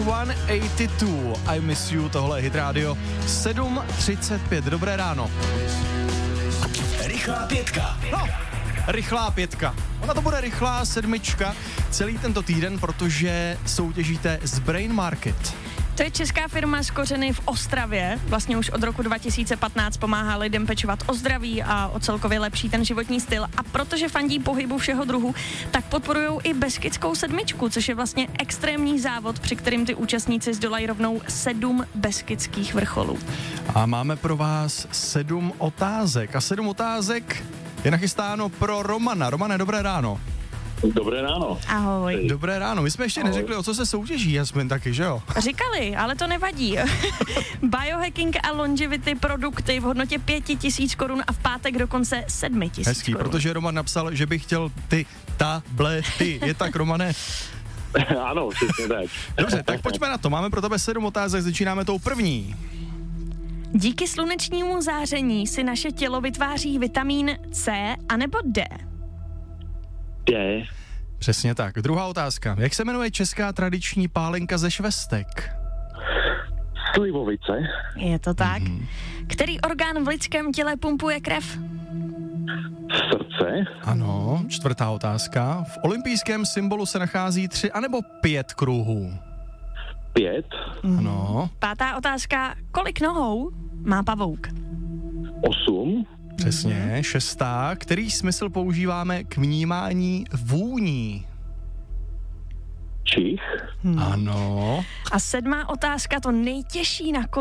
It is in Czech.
Blink-182, I Miss You, tohle je Hit Radio 7:35, dobré ráno. Rychlá pětka. No, rychlá pětka. Ona to bude rychlá sedmička celý tento týden, protože soutěžíte z Brain Market. To je česká firma s kořeny v Ostravě. Vlastně už od roku 2015 pomáhá lidem pečovat o zdraví a o celkově lepší ten životní styl. A protože fandí pohybu všeho druhu, tak podporujou i Beskidskou sedmičku, což je vlastně extrémní závod, při kterým ty účastníci zdolají rovnou 7 beskydských vrcholů. A máme pro vás 7 otázek. A 7 otázek je nachystáno pro Romana. Romane, dobré ráno. Dobré ráno. Ahoj. Dobré ráno. My jsme ještě neřekli, o co se soutěží, Jasmin, taky, že jo? Říkali, ale to nevadí. Biohacking a longevity produkty v hodnotě 5 000 korun a v pátek dokonce 7 000 Hezký, korun. protože Roman napsal, že by chtěl ty tablety. Je tak, Romane? Ano, přesně tak. Dobře, tak pojďme na to. Máme pro tebe 7 otázek, začínáme tou první. Díky slunečnímu záření si naše tělo vytváří vitamín C anebo D. Je. Přesně tak. Druhá otázka. Jak se jmenuje česká tradiční pálenka ze švestek? Slivovice. Je to tak. Který orgán v lidském těle pumpuje krev? Srdce. Ano. Čtvrtá otázka. V olympijském symbolu se nachází 3 anebo 5 kruhů? 5. Ano. Pátá otázka. Kolik nohou má pavouk? 8. Přesně. Šestá. Který smysl používáme k vnímání vůní? Čich. Ano. A sedmá otázka, to nejtěžší nakonec.